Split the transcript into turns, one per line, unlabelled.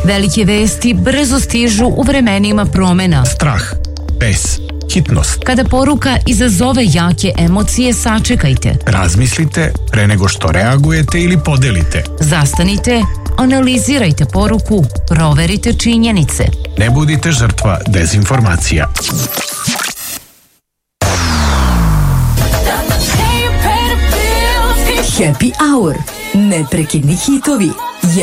Velike vesti brzo stižu u vremenima promena.
Strah, bes, hitnost.
Kada poruka izazove jake emocije, sačekajte.
Razmislite pre nego što reagujete ili podelite.
Zastanite, analizirajte poruku, proverite činjenice.
Ne budite žrtva dezinformacija.
Happy Hour. Neprekidni hitovi.